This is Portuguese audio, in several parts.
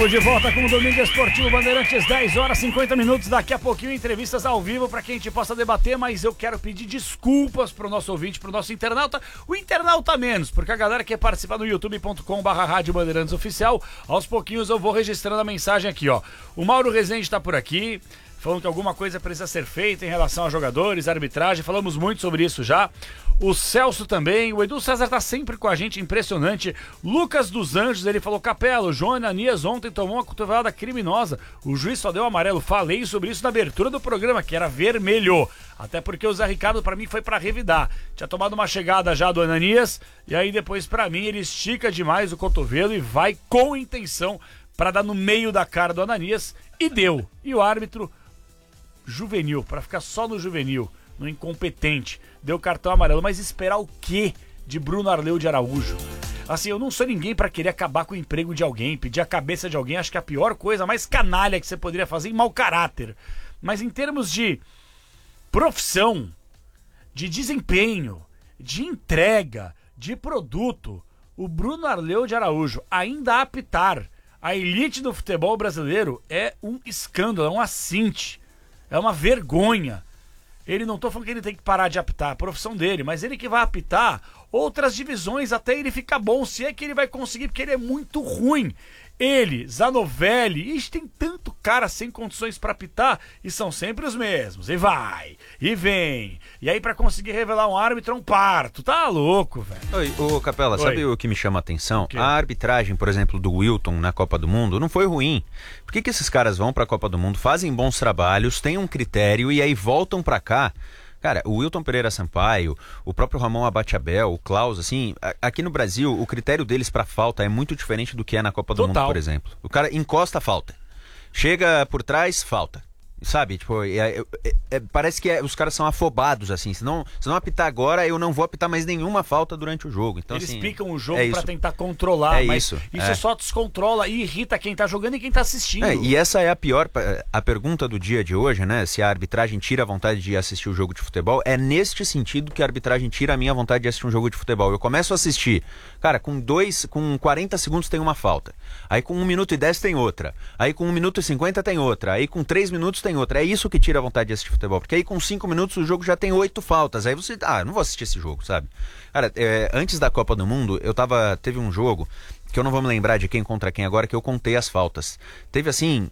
Estamos de volta com o Domingo Esportivo Bandeirantes, 10 horas 50 minutos. Daqui a pouquinho, entrevistas ao vivo para que a gente possa debater, mas eu quero pedir desculpas pro nosso ouvinte, pro nosso internauta. O internauta menos, porque a galera quer participar no youtube.com/Rádio Bandeirantes Oficial. Aos pouquinhos eu vou registrando a mensagem aqui, ó. O Mauro Rezende está por aqui, falando que alguma coisa precisa ser feita em relação a jogadores, arbitragem. Falamos muito sobre isso já. O Celso também, o Edu César tá sempre com a gente, impressionante. Lucas dos Anjos, ele falou: Capela, o João Ananias ontem tomou uma cotovelada criminosa, o juiz só deu amarelo. Falei sobre isso na abertura do programa, que era vermelho, até porque o Zé Ricardo pra mim foi pra revidar. Tinha tomado uma chegada já do Ananias, e aí depois pra mim ele estica demais o cotovelo e vai com intenção pra dar no meio da cara do Ananias, e deu. E o árbitro juvenil, pra ficar só no juvenil, no incompetente, deu cartão amarelo. Mas esperar o quê de Bruno Arleu de Araújo? Assim, eu não sou ninguém pra querer acabar com o emprego de alguém, pedir a cabeça de alguém. Acho que é a pior coisa, a mais canalha que você poderia fazer, em mau caráter. Mas em termos de profissão, de desempenho, de entrega, de produto, o Bruno Arleu de Araújo ainda apitar a elite do futebol brasileiro é um escândalo, é um assinte, é uma vergonha. Ele, não tô falando que ele tem que parar de apitar, a profissão dele, mas ele que vai apitar outras divisões até ele ficar bom, se é que ele vai conseguir, porque ele é muito ruim. Ele, Zanovelli, ixi, tem tanto cara sem condições pra apitar, e são sempre os mesmos, e vai, e vem, e aí pra conseguir revelar um árbitro é um parto, tá louco, velho. Oi, ô Capela, sabe o que me chama a atenção? A arbitragem, por exemplo, do Wilton na Copa do Mundo não foi ruim. Por que esses caras vão pra Copa do Mundo, fazem bons trabalhos, têm um critério e aí voltam pra cá? Cara, o Wilton Pereira Sampaio, o próprio Ramon Abate-Abel, o Klaus, assim, aqui no Brasil, o critério deles pra falta é muito diferente do que é na Copa do Mundo, por exemplo. O cara encosta a falta, chega por trás, falta. Sabe, tipo, parece que os caras são afobados, assim. Se não apitar agora, eu não vou apitar mais nenhuma falta durante o jogo. Então, eles assim, picam o jogo pra tentar controlar, mas isso só descontrola e irrita quem tá jogando e quem tá assistindo. E essa é a pergunta do dia de hoje, né? Se a arbitragem tira a vontade de assistir o jogo de futebol, é neste sentido que a arbitragem tira a minha vontade de assistir um jogo de futebol. Eu começo a assistir, cara, com 40 segundos tem uma falta, aí com 1 minuto e 10 tem outra, aí com 1 minuto e 50 tem outra, aí com 3 minutos tem outra. É isso que tira a vontade de assistir futebol, porque aí com 5 minutos o jogo já tem 8 faltas, aí você, eu não vou assistir esse jogo, sabe? Cara, antes da Copa do Mundo, teve um jogo, que eu não vou me lembrar de quem contra quem agora, que eu contei as faltas. Teve, assim,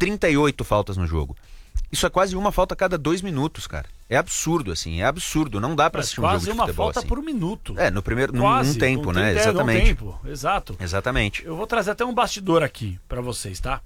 38 faltas no jogo. Isso é quase uma falta a cada 2 minutos, cara. É absurdo, assim, é absurdo. Não dá pra assistir um jogo de futebol quase uma falta assim. Por minuto. No primeiro, num tempo, né? Exatamente. Num tempo, exato. Exatamente. Eu vou trazer até um bastidor aqui pra vocês, tá?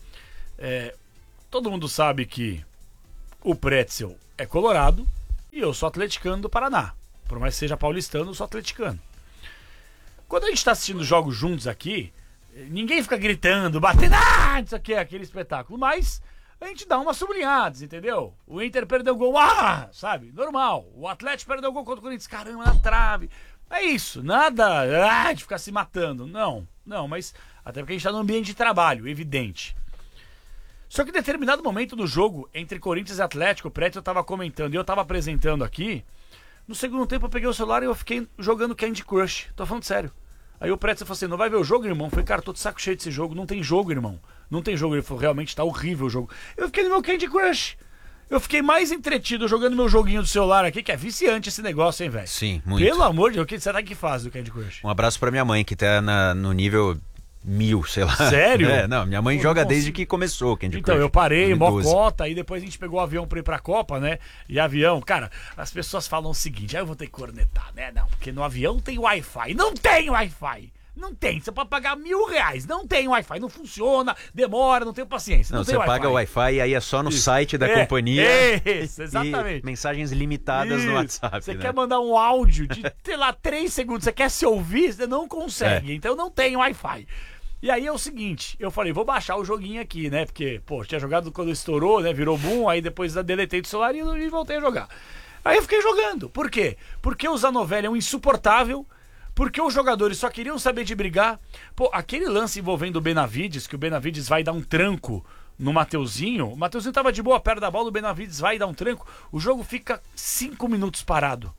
Todo mundo sabe que o Pretzel é colorado e eu sou atleticano do Paraná. Por mais que seja paulistano, eu sou atleticano. Quando a gente tá assistindo jogos juntos aqui, ninguém fica gritando, batendo, isso aqui é aquele espetáculo, mas a gente dá umas sublinhadas, entendeu? O Inter perdeu o gol, sabe? Normal. O Atlético perdeu o gol contra o Corinthians, caramba, na trave. É isso, nada de ficar se matando. Não, mas até porque a gente tá num ambiente de trabalho, evidente. Só que em determinado momento do jogo, entre Corinthians e Atlético, o Prédio eu tava comentando e eu tava apresentando aqui, no segundo tempo eu peguei o celular e eu fiquei jogando Candy Crush. Tô falando sério. Aí o Prédio falou assim: não vai ver o jogo, irmão? Eu falei: cara, tô de saco cheio desse jogo. Não tem jogo, irmão. Não tem jogo. Ele falou: realmente tá horrível o jogo. Eu fiquei no meu Candy Crush. Eu fiquei mais entretido jogando meu joguinho do celular aqui, que é viciante esse negócio, hein, velho? Sim, muito. Pelo amor de Deus, o que será que faz do Candy Crush? Um abraço pra minha mãe, que tá no nível 1000, sei lá. Sério? Não, minha mãe joga desde que começou o Candy Crush. Então, eu parei, mocota, aí depois a gente pegou o avião pra ir pra Copa, né? E avião, cara, as pessoas falam o seguinte: eu vou ter que cornetar, né? Não, porque no avião tem Wi-Fi. Não tem Wi-Fi! Não tem, você pode pagar R$1.000, não tem Wi-Fi, não funciona, demora, não tenho paciência. Não, você paga o Wi-Fi e aí é só no site da companhia. Isso, exatamente. E mensagens limitadas no WhatsApp. Você quer mandar um áudio de, sei lá, 3 segundos, você quer se ouvir, você não consegue, então não tem Wi-Fi. E aí é o seguinte, eu falei: vou baixar o joguinho aqui, né? Porque, tinha jogado quando estourou, né? Virou boom, aí depois deletei do celular e voltei a jogar. Aí eu fiquei jogando. Por quê? Porque o Zanovelli é um insuportável. Porque os jogadores só queriam saber de brigar. Aquele lance envolvendo o Benavides, que o Benavides vai dar um tranco no Mateuzinho. O Mateuzinho tava de boa perto da bola, o Benavides vai dar um tranco. O jogo fica 5 minutos parado.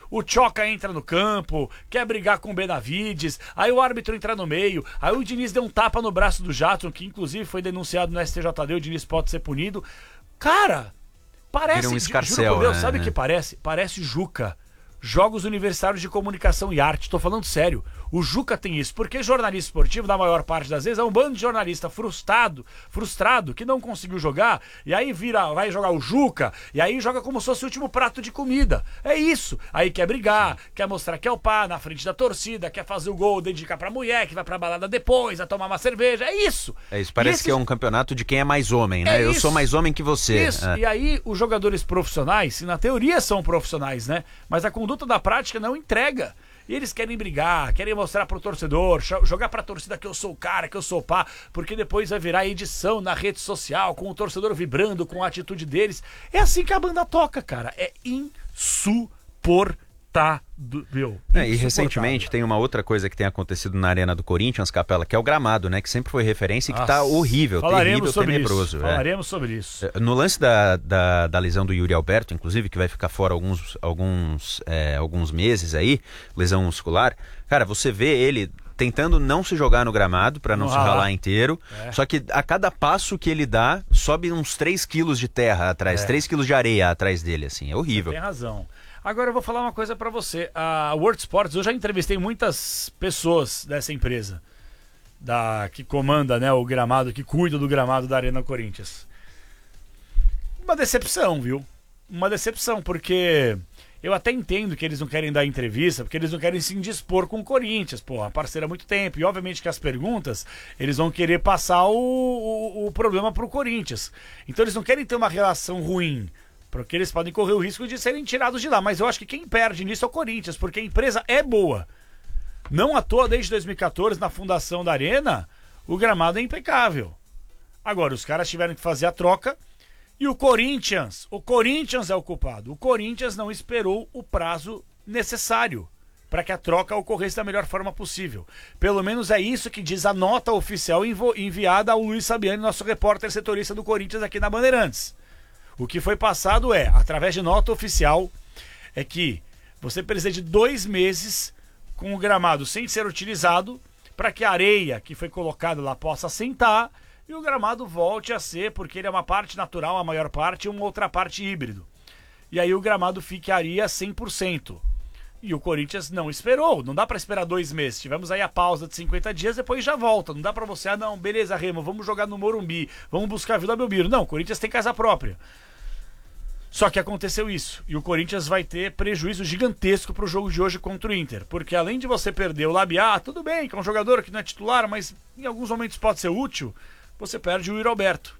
o Tchoca entra no campo, quer brigar com o Benavides, aí o árbitro entra no meio, aí o Diniz deu um tapa no braço do Jadson, que inclusive foi denunciado no STJD, o Diniz pode ser punido. Cara, parece... Vira um escarcéu, juro por Deus, né? sabe o que parece? Parece Juca. Jogos Universitários de Comunicação e Arte, tô falando sério. O Juca tem isso, porque jornalista esportivo, na maior parte das vezes, é um bando de jornalista frustrado, que não conseguiu jogar, e aí vai jogar o Juca, e aí joga como se fosse o último prato de comida. É isso. Aí quer brigar, quer mostrar que é o pá na frente da torcida, quer fazer o gol, dedicar pra mulher, que vai pra balada depois, a tomar uma cerveja. É isso. É isso, parece que é um campeonato de quem é mais homem, né? Eu sou mais homem que você. Isso. E aí, os jogadores profissionais, na teoria são profissionais, né? Mas a conduta da prática não entrega. E eles querem brigar, querem mostrar pro torcedor, jogar pra torcida que eu sou o cara, que eu sou o pá, porque depois vai virar edição na rede social, com o torcedor vibrando com a atitude deles. É assim que a banda toca, cara. É insuportável. E recentemente tem uma outra coisa que tem acontecido na Arena do Corinthians, Capela, que é o gramado, né? Que sempre foi referência e que tá horrível, terrível, tenebroso. Falaremos sobre isso. No lance da lesão do Yuri Alberto, inclusive, que vai ficar fora alguns meses aí, lesão muscular, cara, você vê ele tentando não se jogar no gramado para não se ralar inteiro, só que a cada passo que ele dá, sobe uns 3 quilos de terra atrás, 3 quilos de areia atrás dele, assim, é horrível. Você tem razão. Agora eu vou falar uma coisa pra você. A World Sports, eu já entrevistei muitas pessoas dessa empresa que comanda, né, o gramado, que cuida do gramado da Arena Corinthians. Uma decepção, viu? Uma decepção, porque eu até entendo que eles não querem dar entrevista, porque eles não querem se indispor com o Corinthians, pô, a parceira há muito tempo. E obviamente que as perguntas, eles vão querer passar o problema pro Corinthians. Então eles não querem ter uma relação ruim, porque eles podem correr o risco de serem tirados de lá. Mas eu acho que quem perde nisso é o Corinthians, porque a empresa é boa. Não à toa, desde 2014, na fundação da Arena, o gramado é impecável. Agora, os caras tiveram que fazer a troca e o Corinthians é o culpado. O Corinthians não esperou o prazo necessário para que a troca ocorresse da melhor forma possível. Pelo menos é isso que diz a nota oficial enviada ao Luiz Sabiani, nosso repórter setorista do Corinthians aqui na Bandeirantes. O que foi passado através de nota oficial, é que você precisa de 2 meses com o gramado sem ser utilizado para que a areia que foi colocada lá possa assentar e o gramado volte a ser, porque ele é uma parte natural, a maior parte, e uma outra parte híbrido. E aí o gramado ficaria 100%. E o Corinthians não esperou, não dá para esperar 2 meses. Tivemos aí a pausa de 50 dias, depois já volta. Não dá para você, não, beleza, Remo, vamos jogar no Morumbi, vamos buscar a Vila Belmiro. Não, o Corinthians tem casa própria. Só que aconteceu isso, e o Corinthians vai ter prejuízo gigantesco pro jogo de hoje contra o Inter, porque além de você perder o Labiá, tudo bem, que é um jogador que não é titular, mas em alguns momentos pode ser útil, você perde o Yuri Alberto.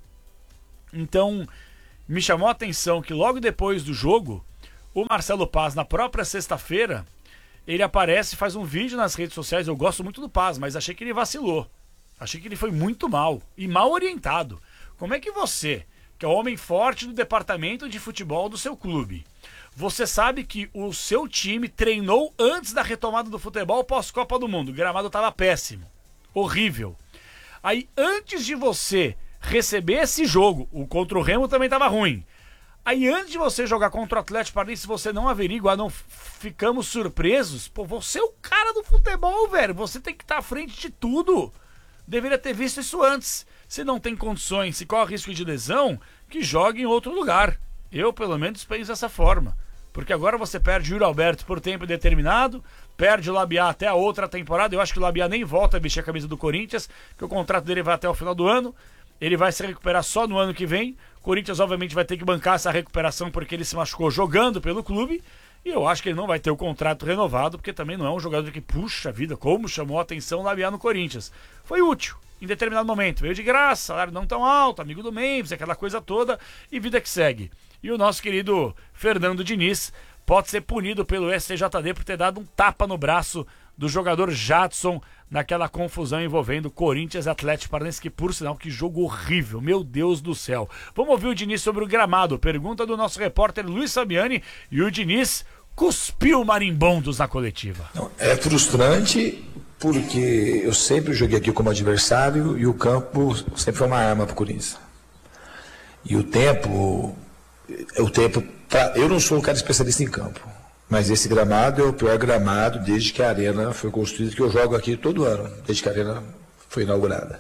Então, me chamou a atenção que logo depois do jogo, o Marcelo Paz, na própria sexta-feira, ele aparece e faz um vídeo nas redes sociais. Eu gosto muito do Paz, mas achei que ele vacilou. Achei que ele foi muito mal, e mal orientado. Como é que você, que é o homem forte do departamento de futebol do seu clube, você sabe que o seu time treinou antes da retomada do futebol pós-Copa do Mundo, o gramado estava péssimo, horrível. Aí antes de você receber esse jogo, o contra o Remo também estava ruim. Aí antes de você jogar contra o Atlético Paranaense, se você não averiguar, não ficamos surpresos, pô, você é o cara do futebol, velho, você tem que estar à frente de tudo. Deveria ter visto isso antes. Se não tem condições, se corre risco de lesão, que jogue em outro lugar. Eu, pelo menos, penso dessa forma. Porque agora você perde o Yuri Alberto por tempo indeterminado, perde o Labiá até a outra temporada. Eu acho que o Labiá nem volta a vestir a camisa do Corinthians, que o contrato dele vai até o final do ano. Ele vai se recuperar só no ano que vem. O Corinthians, obviamente, vai ter que bancar essa recuperação porque ele se machucou jogando pelo clube. E eu acho que ele não vai ter o contrato renovado, porque também não é um jogador que, puxa vida, como chamou a atenção o Labiá no Corinthians. Foi útil em determinado momento, veio de graça, salário não tão alto, amigo do Memphis, aquela coisa toda, e vida que segue. E o nosso querido Fernando Diniz pode ser punido pelo STJD por ter dado um tapa no braço do jogador Jadson naquela confusão envolvendo Corinthians e Atlético Paranaense, que por sinal, que jogo horrível, meu Deus do céu. Vamos ouvir o Diniz sobre o gramado, pergunta do nosso repórter Luiz Sabiani, e o Diniz cuspiu marimbondos na coletiva. É frustrante porque eu sempre joguei aqui como adversário e o campo sempre foi uma arma para o Corinthians. E o tempo, eu não sou um cara especialista em campo. Mas esse gramado é o pior gramado desde que a arena foi construída, que eu jogo aqui todo ano, desde que a arena foi inaugurada.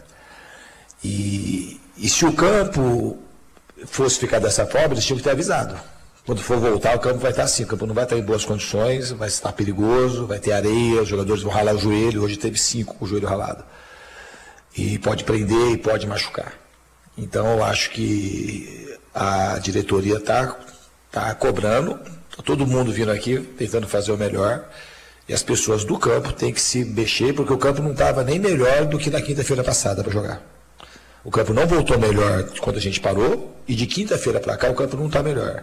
E se o campo fosse ficar dessa forma, eles tinham que ter avisado. Quando for voltar, o campo vai estar assim, o campo não vai estar em boas condições, vai estar perigoso, vai ter areia, os jogadores vão ralar o joelho, hoje teve 5 com o joelho ralado. E pode prender e pode machucar. Então eu acho que a diretoria está cobrando, tá todo mundo vindo aqui tentando fazer o melhor, e as pessoas do campo têm que se mexer, porque o campo não estava nem melhor do que na quinta-feira passada para jogar. O campo não voltou melhor quando a gente parou, e de quinta-feira para cá o campo não está melhor.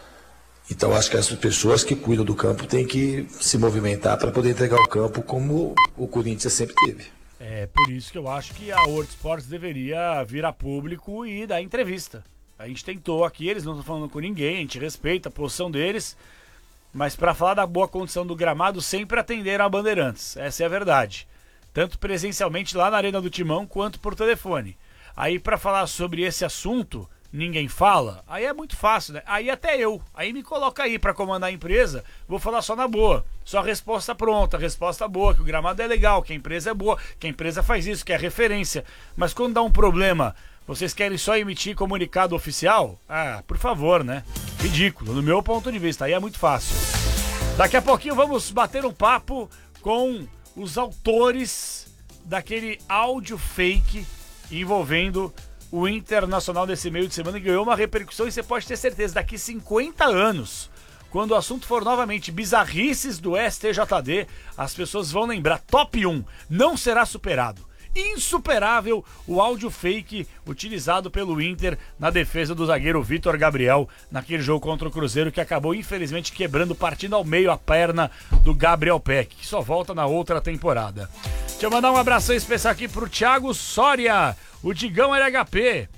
Então acho que as pessoas que cuidam do campo têm que se movimentar para poder entregar o campo como o Corinthians sempre teve. É por isso que eu acho que a World Sports deveria vir a público e dar entrevista. A gente tentou aqui, eles não estão falando com ninguém, a gente respeita a posição deles, mas para falar da boa condição do gramado, sempre atenderam a Bandeirantes, essa é a verdade. Tanto presencialmente lá na Arena do Timão, quanto por telefone. Aí para falar sobre esse assunto, ninguém fala, aí é muito fácil, né? Aí até eu, aí me coloca aí para comandar a empresa, vou falar só na boa, só resposta pronta, resposta boa, que o gramado é legal, que a empresa é boa, que a empresa faz isso, que é referência. Mas quando dá um problema, vocês querem só emitir comunicado oficial? Ah, por favor, né? Ridículo, no meu ponto de vista, aí é muito fácil. Daqui a pouquinho vamos bater um papo com os autores daquele áudio fake envolvendo o Internacional desse meio de semana, que ganhou uma repercussão, e você pode ter certeza, daqui 50 anos, quando o assunto for novamente bizarrices do STJD, as pessoas vão lembrar, top 1, não será superado. Insuperável o áudio fake utilizado pelo Inter na defesa do zagueiro Vitor Gabriel naquele jogo contra o Cruzeiro, que acabou infelizmente quebrando, partindo ao meio a perna do Gabriel Peck, que só volta na outra temporada. Deixa eu mandar um abração especial aqui pro Thiago Soria, o Digão LHP.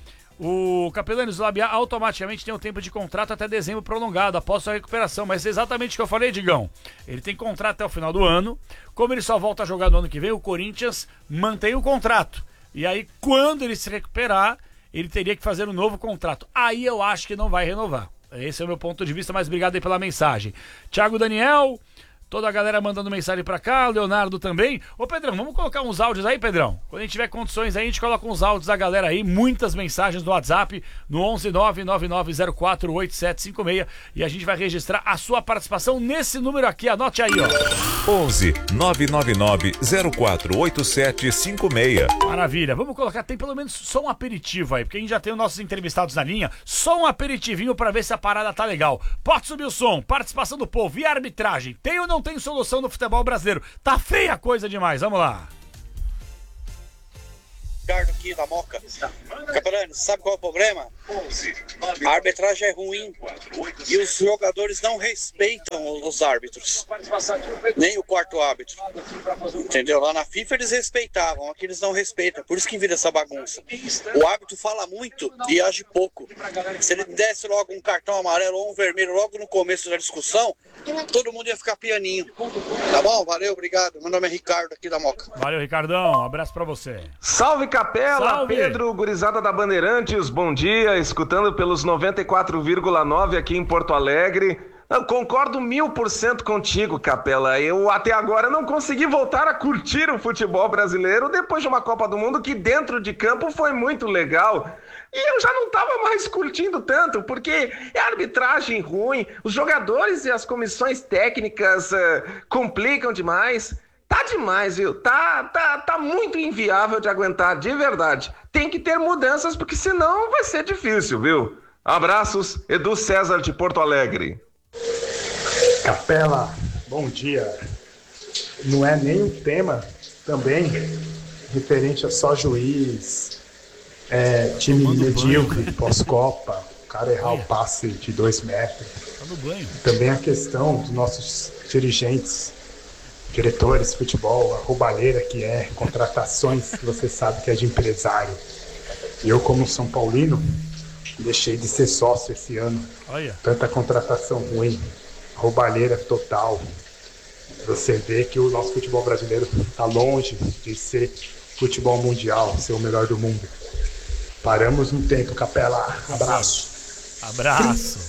O Capelani Zulabiá automaticamente tem um tempo de contrato até dezembro prolongado, após sua recuperação. Mas é exatamente o que eu falei, Digão. Ele tem contrato até o final do ano. Como ele só volta a jogar no ano que vem, o Corinthians mantém o contrato. E aí, quando ele se recuperar, ele teria que fazer um novo contrato. Aí eu acho que não vai renovar. Esse é o meu ponto de vista, mas obrigado aí pela mensagem. Thiago Daniel, toda a galera mandando mensagem pra cá, o Leonardo também. Ô Pedrão, vamos colocar uns áudios aí, Pedrão? Quando a gente tiver condições aí, a gente coloca uns áudios da galera aí, muitas mensagens no WhatsApp, no 11999048756, e a gente vai registrar a sua participação nesse número aqui, anote aí, ó. 11999048756. Maravilha, vamos colocar, tem pelo menos só um aperitivo aí, porque a gente já tem os nossos entrevistados na linha, só um aperitivinho pra ver se a parada tá legal. Pode subir o som, participação do povo e arbitragem, tem ou não tem solução no futebol brasileiro? Tá feia a coisa demais, vamos lá. Ricardo aqui da Moca. Capelani, sabe qual é o problema? A arbitragem é ruim e os jogadores não respeitam os árbitros, nem o quarto árbitro, entendeu? Lá na FIFA eles respeitavam, aqui eles não respeitam, por isso que vira essa bagunça. O árbitro fala muito e age pouco. Se ele desse logo um cartão amarelo ou um vermelho logo no começo da discussão, todo mundo ia ficar pianinho. Tá bom? Valeu, obrigado. Meu nome é Ricardo aqui da Moca. Valeu, Ricardão, um abraço pra você. Salve Capela, Salve. Pedro, gurizada da Bandeirantes, bom dia, escutando pelos 94,9 aqui em Porto Alegre. Eu concordo 1000% contigo, Capela. Eu até agora não consegui voltar a curtir o futebol brasileiro depois de uma Copa do Mundo que dentro de campo foi muito legal. E eu já não estava mais curtindo tanto, porque é arbitragem ruim, os jogadores e as comissões técnicas complicam demais. Tá demais, viu? Tá muito inviável de aguentar, de verdade. Tem que ter mudanças, porque senão vai ser difícil, viu? Abraços, Edu César de Porto Alegre. Capela, bom dia. Não é nem um tema também referente a só juiz, time medíocre, pós-Copa, o cara errar o passe de 2 metros. Tá no banho. Também a questão dos nossos dirigentes, diretores de futebol, a roubalheira que é, contratações que você sabe que é de empresário. Eu, como São Paulino, deixei de ser sócio esse ano. Olha. Tanta contratação ruim, roubalheira total. Você vê que o nosso futebol brasileiro está longe de ser futebol mundial, ser o melhor do mundo. Paramos no tempo, Capela. Abraço. Abraço.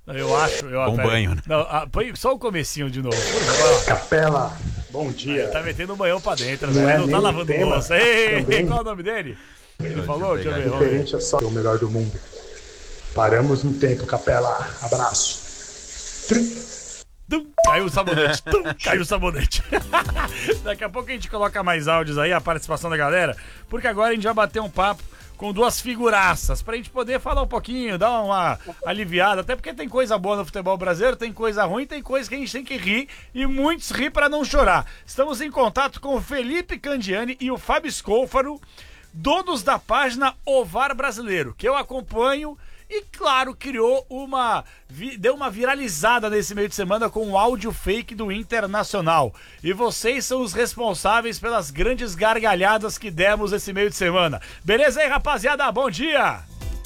Eu acho. Bom banho, né? Não, põe só o comecinho de novo. Por favor. Capela, bom dia. Ele tá metendo o banhão pra dentro, Não né? é Não tá nem lavando tema louça. Ei, também. qual é o nome dele? Ele falou? Deixa eu ver. Vamos ver. Diferente é só o melhor do mundo. Paramos no tempo, Capela. Abraço. Caiu o sabonete. Caiu o sabonete. Daqui a pouco a gente coloca mais áudios aí, a participação da galera, porque agora a gente vai bater um papo com duas figuraças, pra gente poder falar um pouquinho, dar uma aliviada, até porque tem coisa boa no futebol brasileiro, tem coisa ruim, tem coisa que a gente tem que rir, e muitos rir pra não chorar. Estamos em contato com o Felipe Candiani e o Fábio Scôfaro, donos da página O VAR Brasileiro, que eu acompanho e, claro, deu uma viralizada nesse meio de semana com um áudio fake do Internacional. E vocês são os responsáveis pelas grandes gargalhadas que demos esse meio de semana. Beleza aí, rapaziada? Bom dia!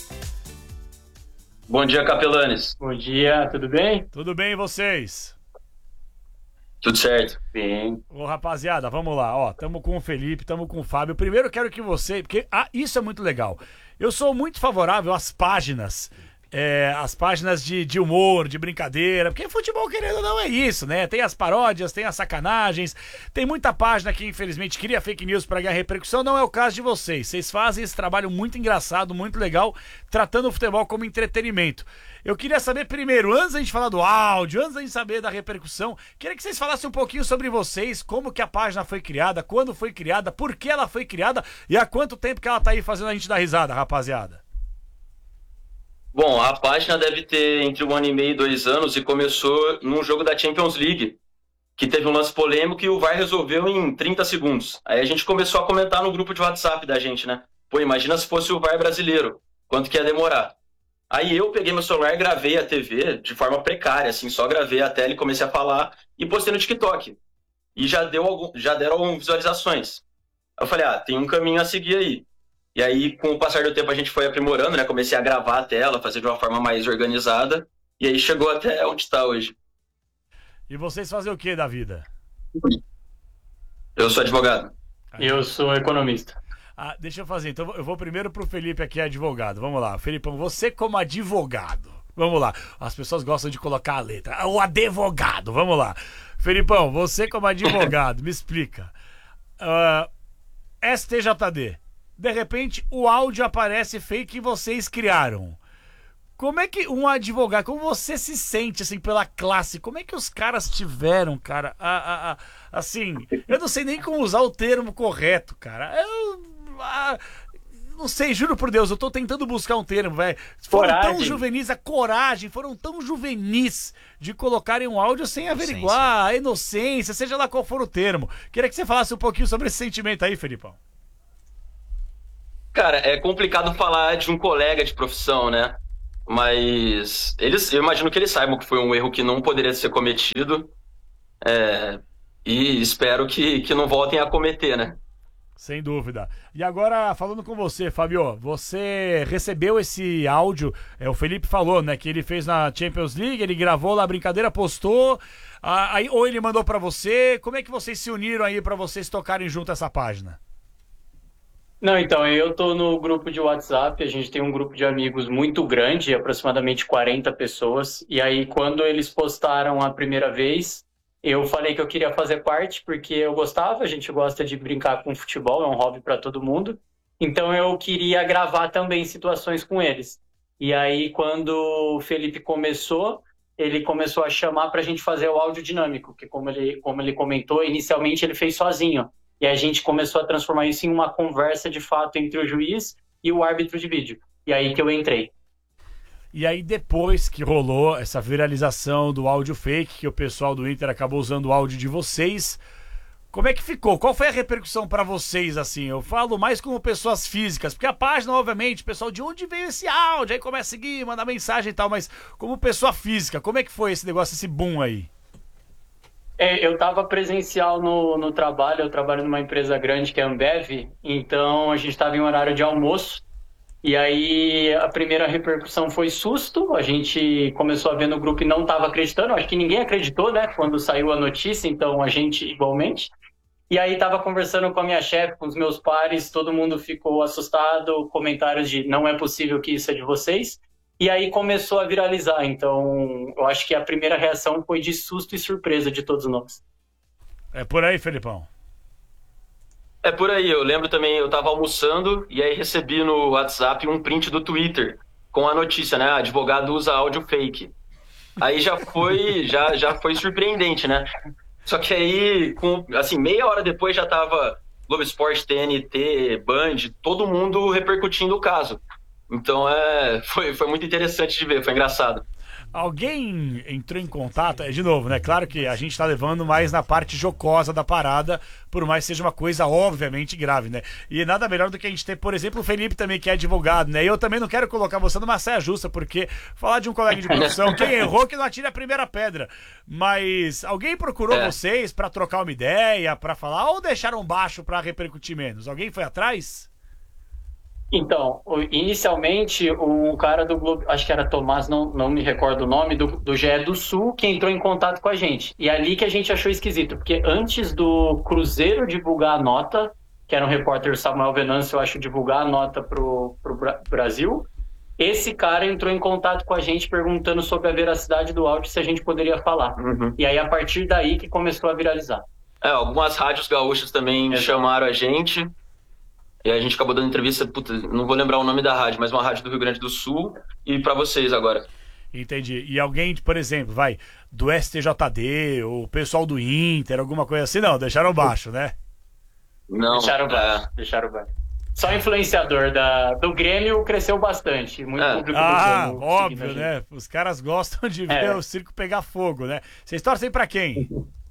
Bom dia, Capelanes. Bom dia, tudo bem? Tudo bem, e vocês? Tudo certo. Bem. Ô, rapaziada, vamos lá, ó, tamo com o Felipe, tamo com o Fábio. Primeiro eu quero que você, porque isso é muito legal. Eu sou muito favorável às páginas, de humor, de brincadeira, porque futebol, querendo ou não, é isso, né? Tem as paródias, tem as sacanagens, tem muita página que infelizmente cria fake news pra ganhar repercussão, não é o caso de vocês. Vocês fazem esse trabalho muito engraçado, muito legal, tratando o futebol como entretenimento. Eu queria saber primeiro, antes da gente falar do áudio, antes da gente saber da repercussão, queria que vocês falassem um pouquinho sobre vocês, como que a página foi criada, quando foi criada, por que ela foi criada e há quanto tempo que ela tá aí fazendo a gente dar risada, rapaziada. Bom, a página deve ter entre 1 ano e meio e 2 anos e começou num jogo da Champions League, que teve um lance polêmico e o VAR resolveu em 30 segundos. Aí a gente começou a comentar no grupo de WhatsApp da gente, né? Pô, imagina se fosse o VAR brasileiro, quanto que ia demorar. Aí eu peguei meu celular, gravei a TV de forma precária, assim, só gravei a tela e comecei a falar e postei no TikTok. E já deram algumas visualizações. Eu falei, tem um caminho a seguir aí. E aí, com o passar do tempo, a gente foi aprimorando, né? Comecei a gravar a tela, fazer de uma forma mais organizada. E aí chegou até onde está hoje. E vocês fazem o que da vida? Eu sou advogado. Eu sou economista. Deixa eu fazer, então eu vou primeiro pro Felipe aqui, advogado. Vamos lá, Felipão, você como advogado. Vamos lá, as pessoas gostam de colocar a letra. O advogado, vamos lá. Felipão, você como advogado, me explica. STJD, de repente o áudio aparece fake que vocês criaram. Como é que um advogado, como você se sente, assim, pela classe? Como é que os caras tiveram, cara, assim, eu não sei nem como usar o termo correto, cara. Não sei, juro por Deus, eu tô tentando buscar um termo, velho. Foram tão juvenis, a coragem, foram tão juvenis de colocarem um áudio sem averiguar, a inocência, seja lá qual for o termo. Queria que você falasse um pouquinho sobre esse sentimento aí, Felipão. Cara, é complicado falar de um colega de profissão, né? Mas eu imagino que eles saibam que foi um erro que não poderia ser cometido. E espero que não voltem a cometer, né? Sem dúvida. E agora, falando com você, Fábio, você recebeu esse áudio, o Felipe falou, né, que ele fez na Champions League, ele gravou lá a brincadeira, postou, ou ele mandou pra você, como é que vocês se uniram aí pra vocês tocarem junto essa página? Não, então, eu tô no grupo de WhatsApp, a gente tem um grupo de amigos muito grande, aproximadamente 40 pessoas, e aí quando eles postaram a primeira vez, eu falei que eu queria fazer parte, porque eu gostava, a gente gosta de brincar com futebol, é um hobby para todo mundo, então eu queria gravar também situações com eles. E aí quando o Felipe começou, ele começou a chamar pra gente fazer o áudio dinâmico, que como ele comentou, inicialmente ele fez sozinho. E a gente começou a transformar isso em uma conversa de fato entre o juiz e o árbitro de vídeo. E aí que eu entrei. E aí depois que rolou essa viralização do áudio fake, que o pessoal do Inter acabou usando o áudio de vocês, como é que ficou? Qual foi a repercussão pra vocês, assim? Eu falo mais como pessoas físicas, porque a página, obviamente, o pessoal, de onde veio esse áudio? Aí começa a seguir, mandar mensagem e tal, mas como pessoa física, como é que foi esse negócio, esse boom aí? Eu estava presencial no trabalho, eu trabalho numa empresa grande que é a Ambev, então a gente estava em horário de almoço, e aí a primeira repercussão foi susto, a gente começou a ver no grupo e não estava acreditando, acho que ninguém acreditou, né, quando saiu a notícia, então a gente igualmente, e aí estava conversando com a minha chefe, com os meus pares, todo mundo ficou assustado, comentários de não é possível que isso é de vocês, E aí começou a viralizar. Então, eu acho que a primeira reação foi de susto e surpresa de todos nós. É por aí, Felipão. É por aí, eu lembro também, eu tava almoçando e aí recebi no WhatsApp um print do Twitter com a notícia, né? Advogado usa áudio fake. Aí já foi surpreendente, né? Só que aí, assim, meia hora depois já tava Globo Esporte, TNT, Band, todo mundo repercutindo o caso. Então foi muito interessante de ver, foi engraçado. Alguém entrou em contato, de novo, né? Claro que a gente tá levando mais na parte jocosa da parada, por mais que seja uma coisa obviamente grave, né? E nada melhor do que a gente ter, por exemplo, o Felipe também, que é advogado, né? E eu também não quero colocar você numa saia justa, porque falar de um colega de profissão, quem errou que não atire a primeira pedra. Mas alguém procurou vocês pra trocar uma ideia, pra falar, ou deixaram baixo pra repercutir menos? Alguém foi atrás? Então, inicialmente, o cara do Globo, acho que era Tomás, não me recordo o nome, do GE do Sul, que entrou em contato com a gente. E ali que a gente achou esquisito, porque antes do Cruzeiro divulgar a nota, que era um repórter Samuel Venâncio, eu acho, divulgar a nota pro Brasil, esse cara entrou em contato com a gente perguntando sobre a veracidade do áudio, se a gente poderia falar. Uhum. E aí, a partir daí que começou a viralizar. Algumas rádios gaúchas também chamaram a gente. E a gente acabou dando entrevista, não vou lembrar o nome da rádio, mas uma rádio do Rio Grande do Sul, e pra vocês agora. Entendi. E alguém, por exemplo, do STJD, ou o pessoal do Inter, alguma coisa assim, não, deixaram baixo, né? Não. Deixaram baixo. Só influenciador do Grêmio cresceu bastante. Muito público do Grêmio. Óbvio, né? Os caras gostam de ver o circo pegar fogo, né? Vocês torcem pra quem?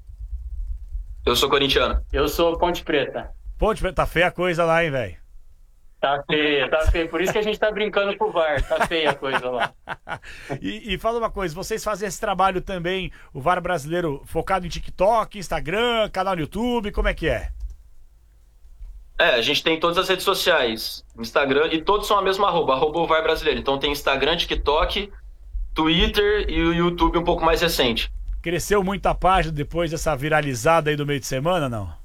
Eu sou corintiano. Eu sou Ponte Preta. Ponte Preta, tá feia a coisa lá, hein, velho? Tá feia. Por isso que a gente tá brincando com o VAR. Tá feia a coisa lá. E fala uma coisa, vocês fazem esse trabalho também, o VAR brasileiro, focado em TikTok, Instagram, canal no YouTube, como é que é? A gente tem todas as redes sociais, Instagram, e todos são a mesma arroba o VAR brasileiro. Então tem Instagram, TikTok, Twitter e o YouTube um pouco mais recente. Cresceu muito a página depois dessa viralizada aí do meio de semana, não?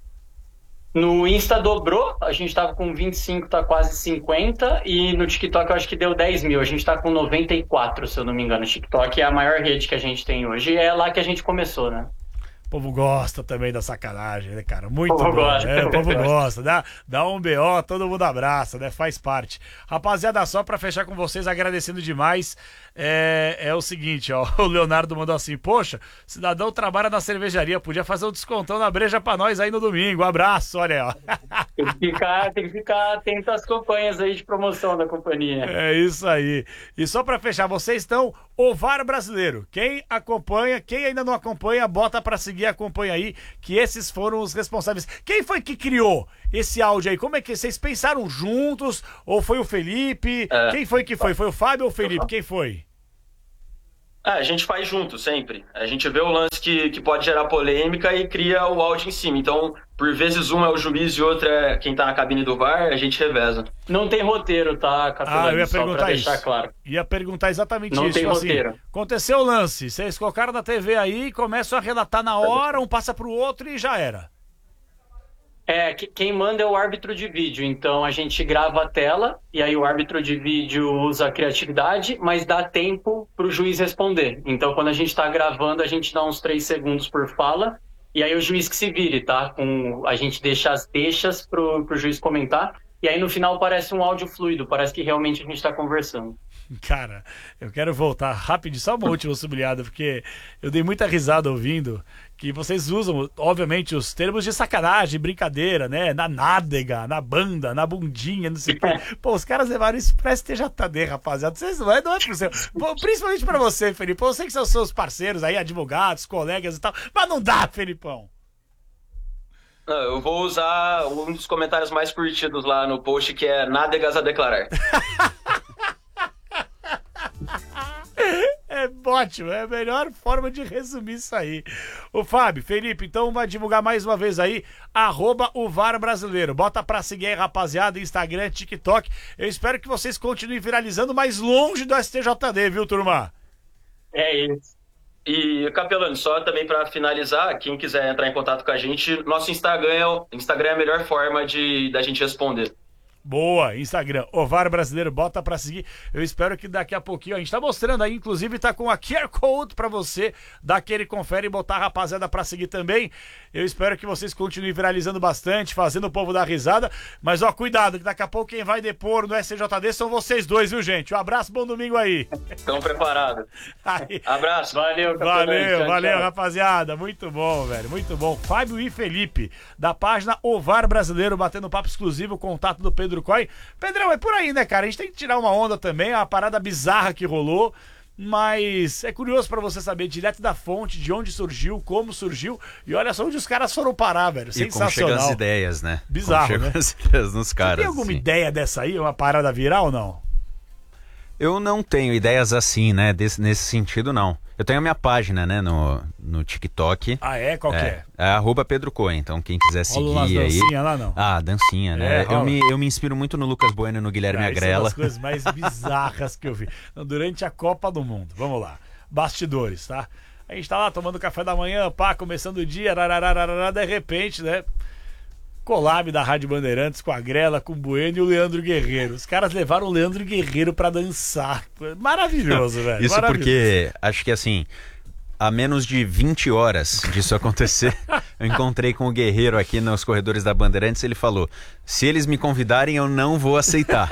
No Insta dobrou, a gente tava com 25, tá quase 50, e no TikTok eu acho que deu 10 mil, a gente tá com 94, se eu não me engano. O TikTok é a maior rede que a gente tem hoje, e é lá que a gente começou, né? O povo gosta também da sacanagem, né, cara? Muito bom. O povo gosta. Dá um BO, todo mundo abraça, né? Faz parte. Rapaziada, só pra fechar com vocês, agradecendo demais, é o seguinte, ó. O Leonardo mandou assim, poxa, cidadão trabalha na cervejaria, podia fazer um descontão na breja pra nós aí no domingo. Um abraço, olha, ó. Tem que ficar atento às campanhas aí de promoção da companhia. É isso aí. E só pra fechar, vocês estão o VAR brasileiro. Quem acompanha, quem ainda não acompanha, bota pra seguir, acompanha aí, que esses foram os responsáveis. Quem foi que criou esse áudio aí? Como é que vocês pensaram juntos? Ou foi o Felipe? Quem foi que foi? Foi o Fábio ou o Felipe? Quem foi? A gente faz junto, sempre. A gente vê o lance que pode gerar polêmica e cria o áudio em cima. Então, por vezes um é o juiz e outro é quem tá na cabine do VAR, a gente reveza. Não tem roteiro, tá, Capelani? Eu ia perguntar isso. Deixar claro. Ia perguntar exatamente não isso. Não tem roteiro. Assim, aconteceu o lance, vocês colocaram na TV aí, começam a relatar na hora, um passa pro outro e já era. Quem manda é o árbitro de vídeo, então a gente grava a tela e aí o árbitro de vídeo usa a criatividade, mas dá tempo pro juiz responder. Então quando a gente tá gravando, a gente dá uns 3 segundos por fala e aí o juiz que se vire, tá? A gente deixa as deixas pro juiz comentar e aí no final parece um áudio fluido, parece que realmente a gente tá conversando. Cara, eu quero voltar rapidinho, só uma última sublinhada, porque eu dei muita risada ouvindo que vocês usam, obviamente, os termos de sacanagem, brincadeira, né? Na nádega, na banda, na bundinha, não sei o quê. Pô, os caras levaram isso pra STJD, rapaziada. Vocês não é possível. Principalmente pra você, Felipe. Eu sei que são seus parceiros aí, advogados, colegas e tal, mas não dá, Felipão. Eu vou usar um dos comentários mais curtidos lá no post, que é nádegas a declarar. É ótimo, é a melhor forma de resumir isso aí. O Fábio, Felipe, então vai divulgar mais uma vez aí, @o VAR brasileiro. Bota pra seguir aí, rapaziada, Instagram, TikTok. Eu espero que vocês continuem viralizando mais longe do STJD, viu, turma? É isso. E, Capelani, só também para finalizar, quem quiser entrar em contato com a gente, nosso Instagram é a melhor forma da gente responder. Boa, Instagram, Ovar Brasileiro, bota pra seguir. Eu espero que daqui a pouquinho, a gente tá mostrando aí, inclusive tá com a QR Code pra você dar aquele confere e botar a rapaziada pra seguir também. Eu espero que vocês continuem viralizando bastante, fazendo o povo dar risada, mas ó, cuidado, que daqui a pouco quem vai depor no SJD são vocês dois, viu, gente? Um abraço, bom domingo aí. Estão preparados. Abraço. Valeu, valeu, rapaziada. Muito bom, velho, muito bom. Fábio e Felipe, da página Ovar Brasileiro, batendo papo exclusivo, contato do Pedro Coy. Pedrão, é por aí, né, cara? A gente tem que tirar uma onda também, é uma parada bizarra que rolou, mas é curioso pra você saber direto da fonte, de onde surgiu, como surgiu, e olha só onde os caras foram parar, velho. Sensacional. E como chegam as ideias, né? Bizarro, né? As ideias nos caras. Você tem alguma assim. ideia dessa aí, uma parada viral ou não? Eu não tenho ideias assim, né? Nesse sentido, não. Eu tenho a minha página, né, no TikTok. Ah, é? Qual que é? É @Pedro Coen, então quem quiser seguir umas aí. dancinha lá, não? Ah, dancinha, né? rola. Eu me inspiro muito no Lucas Bueno e no Guilherme Isso é uma Agrela. das coisas mais bizarras que eu vi. Durante a Copa do Mundo. Vamos lá. Bastidores, tá? A gente tá lá tomando café da manhã, pá, começando o dia, de repente, né? Collab da Rádio Bandeirantes com a Grela, com o Bueno e o Leandro Guerreiro. Os caras levaram o Leandro Guerreiro pra dançar. Maravilhoso, velho. Isso maravilhoso. porque, acho que assim, a menos de 20 horas disso acontecer, eu encontrei com o Guerreiro aqui nos corredores da Bandeirantes, ele falou, se eles me convidarem, eu não vou aceitar.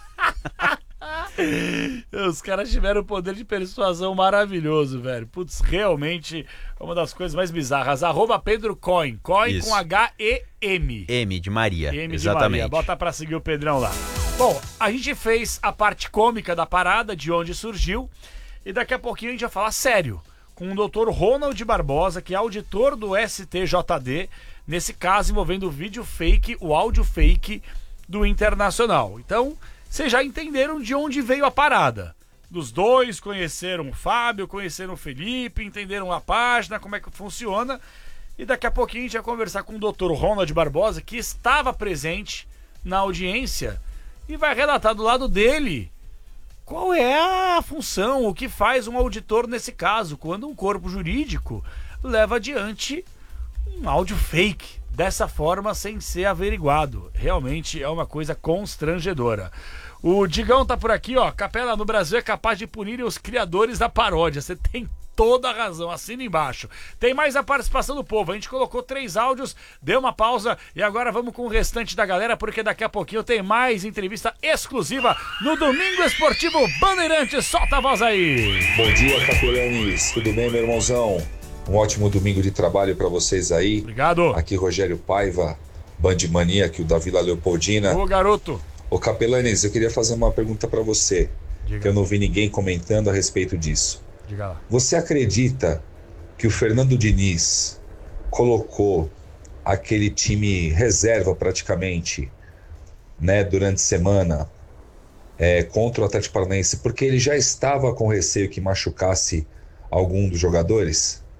Os caras tiveram um poder de persuasão maravilhoso, velho. Putz, realmente uma das coisas mais bizarras. @Pedro Coen. Coen com H-E-M. M de Maria. M exatamente. de Maria. Bota pra seguir o Pedrão lá. Bom, a gente fez a parte cômica da parada, de onde surgiu. E daqui a pouquinho a gente vai falar sério. Com o Dr. Ronald Barbosa, que é auditor do STJD. Nesse caso envolvendo o vídeo fake, o áudio fake do Internacional. Então... vocês já entenderam de onde veio a parada. Dos dois conheceram o Fábio, conheceram o Felipe, entenderam a página, como é que funciona. E daqui a pouquinho a gente vai conversar com o Dr. Ronald Barbosa, que estava presente na audiência e vai relatar do lado dele qual é a função, o que faz um auditor nesse caso, quando um corpo jurídico leva adiante um áudio fake. Dessa forma, sem ser averiguado. Realmente é uma coisa constrangedora. O Digão tá por aqui, ó. Capela, no Brasil é capaz de punir os criadores da paródia. Você tem toda a razão. Assina embaixo. Tem mais a participação do povo. A gente colocou 3 áudios, deu uma pausa e agora vamos com o restante da galera, porque daqui a pouquinho tem mais entrevista exclusiva no Domingo Esportivo Bandeirantes. Solta a voz aí. Bom dia, Capelanes. Tudo bem, meu irmãozão? Um ótimo domingo de trabalho para vocês aí. Obrigado. Aqui Rogério Paiva, Band Mania, aqui o da Vila Leopoldina. Ô, garoto. Ô, Capelanes, eu queria fazer uma pergunta para você. Diga. Que eu não vi ninguém comentando a respeito disso. Diga lá. Você acredita que o Fernando Diniz colocou aquele time reserva praticamente, né, durante a semana contra o Atlético Paranaense, porque ele já estava com receio que machucasse algum dos jogadores?